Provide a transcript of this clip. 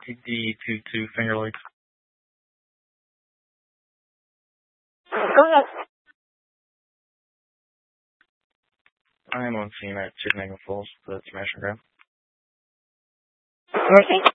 TD22 Finger Lakes. Go ahead. I am on scene at Chittenango Falls, the smash and grab. Okay.